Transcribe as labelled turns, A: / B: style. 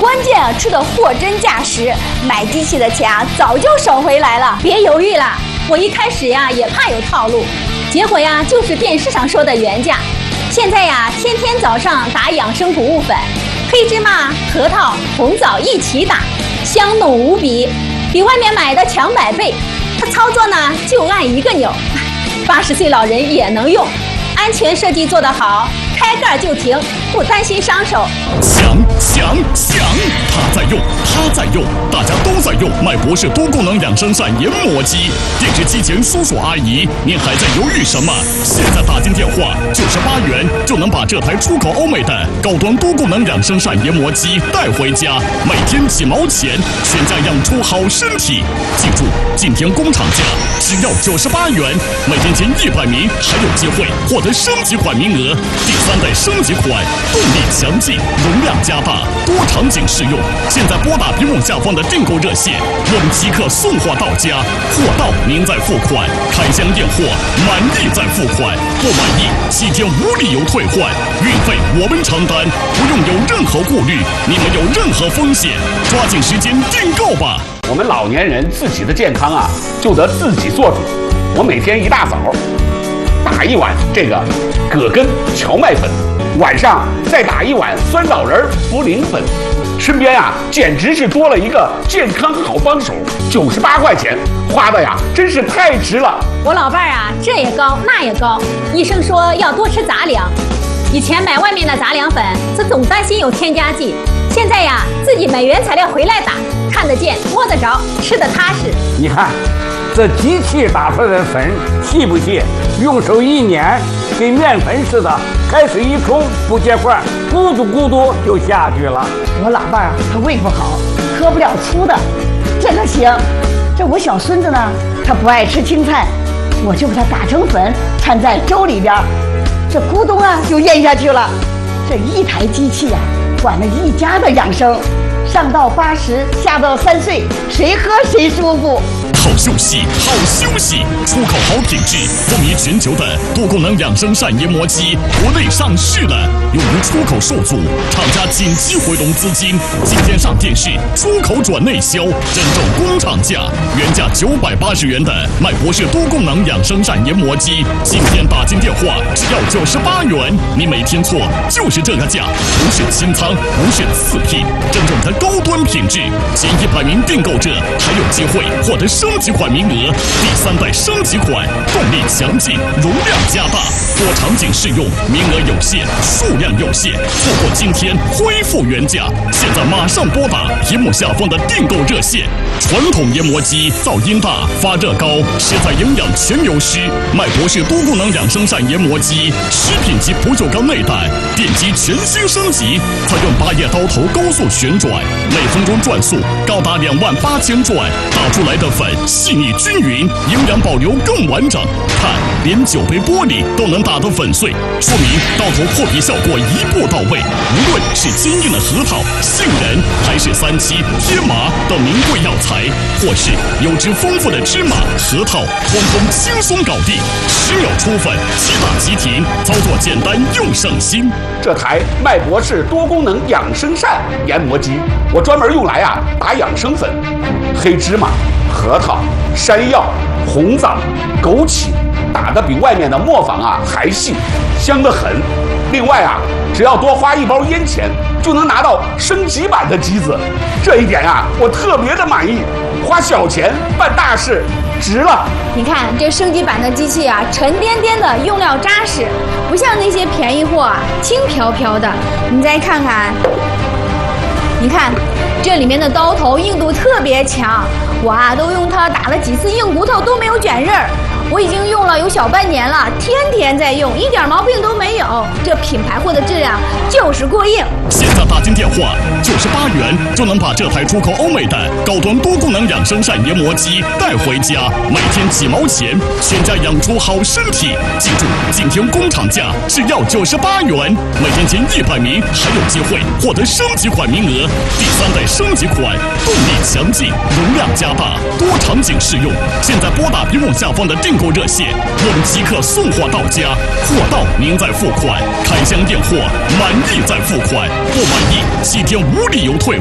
A: 关键啊，吃的货真价实，买机器的钱啊早就省回来了。别犹豫了，我一开始呀也怕有套路，结果呀就是电视上说的原价。现在呀，天天早上打养生谷物粉，黑芝麻、核桃、红枣一起打，香浓无比，比外面买的强100倍。它操作呢就按一个钮，80岁老人也能用，安全设计做得好，开盖就停，不担心伤手。
B: 响！他在用，大家都在用麦博士多功能养生膳研磨机。电视机前叔叔阿姨，您还在犹豫什么？现在打进电话，98元就能把这台出口欧美的高端多功能养生膳研磨机带回家，每天几毛钱，全家养出好身体。记住，今天工厂价只要98元，每天前100名还有机会获得升级款名额。第3代升级款，动力强劲，容量加大，多场景适用。现在拨打屏幕下方的订购热线，我们即刻送货到家，货到您再付款，开箱验货，满意再付款，不满意7天无理由退换，运费我们承担，不用有任何顾虑，你没有任何风险，抓紧时间订购吧。
C: 我们老年人自己的健康啊，就得自己做主。我每天一大早打1碗这个葛根荞麦粉，晚上再打1碗酸枣仁茯苓粉，身边啊简直是多了一个健康好帮手，98块钱花的呀，真是太值了。
A: 我老伴儿啊，这也高那也高，医生说要多吃杂粮。以前买外面的杂粮粉，是总担心有添加剂，现在呀自己买原材料回来打，看得见摸得着，吃得踏实。
D: 你看这机器打出来的粉细不细？用手一捻，跟面粉似的，开水一冲不结块，咕嘟咕嘟就下去了。
E: 我老伴儿他胃不好，喝不了粗的，这个行。这我小孙子呢，他不爱吃青菜，我就给他打成粉，掺在粥里边，这咕咚啊就咽下去了。这一台机器呀，管了一家的养生，上到80，下到3岁，谁喝谁舒服。
B: 好休息，出口好品质，风靡全球的多功能养生膳研磨机，国内上市了。由于出口受阻，厂家紧急回笼资金，今天上电视，出口转内销，真正工厂价，原价980元的麦博士多功能养生膳研磨机，今天打进电话只要98元，你没听错，就是这个价，不是清仓，不是次品，真正的高端品质。前100名订购者还有机会获得升级款名额，第3代升级款，动力强劲，容量加大，多场景适用，名额有限，数量有限，错过今天恢复原价。现在马上拨打屏幕下方的订购热线。传统研磨机噪音大，发热高，食材营养全流失。麦博士多功能养生膳研磨机，食品级不锈钢内胆，电机全新升级，采用8叶刀头高速旋转，每分钟转速高达28000转，打出来的粉细腻均匀，营养保留更完整。看，连酒杯玻璃都能打得粉碎，说明刀头破皮效果一步到位。无论是坚硬的核桃、杏仁，还是3七、天麻等名贵药材，或是油脂丰富的芝麻、核桃，通通轻松搞定，10秒出粉，7打即停，操作简单又省心。
C: 这台麦博士多功能养生膳研磨机，我专门用来啊打养生粉，黑芝麻、核桃、山药、红枣、枸杞，打得比外面的磨坊啊还细，香得很。另外啊，只要多花1包烟钱，就能拿到升级版的机子，这一点啊我特别的满意。花小钱办大事，值了。
A: 你看这升级版的机器啊，沉甸甸的，用料扎实，不像那些便宜货啊，轻飘飘的。你再看看，你看这里面的刀头硬度特别强，我啊都用它打了几次硬骨头都没有卷刃儿。我已经用了有小半年了，天天在用，一点毛病都没有。这品牌货的质量就是过硬。
B: 现在打进电话，98元就能把这台出口欧美的高端多功能养生膳研磨机带回家，每天几毛钱，全家养出好身体。记住，今天工厂价只要98元，每天前100名还有机会获得升级款名额。第3代升级款，动力强劲，容量加大，多场景适用。现在拨打屏幕下方的订购热线，我们即刻送货到家，货到您再付款，开箱验货，满意再付款，不满意7天无理由退